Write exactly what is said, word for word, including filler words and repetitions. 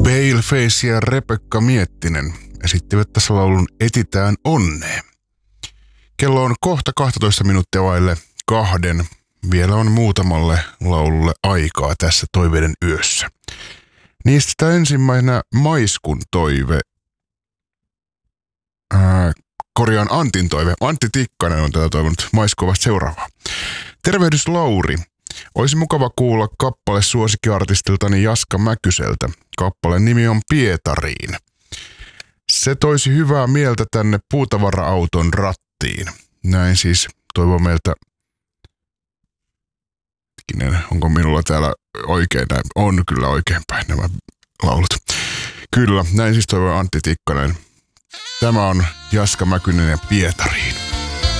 Paleface ja Rebekka Miettinen esittivät tässä laulun Etitään onnea. Kello on kohta kaksitoista minuuttia vaille kahden. Vielä on muutamalle laululle aikaa tässä toiveiden yössä. Niistä ensimmäisenä Maiskun toive. Ää, korjaan Antin toive. Antti Tikkanen on tätä toivonut. Maisku vasta seuraavaa. Tervehdys Lauri. Olisi mukava kuulla kappale suosikkiartistiltani Jaska Mäkyseltä. Kappaleen nimi on Pietariin. Se toisi hyvää mieltä tänne puutavara-auton rattiin. Näin siis toivoo meiltä... Onko minulla täällä oikein näin? On kyllä oikeinpäin nämä laulut. Kyllä, näin siis toivoo Antti Tikkanen. Tämä on Jaska Mäkynen ja Pietariin.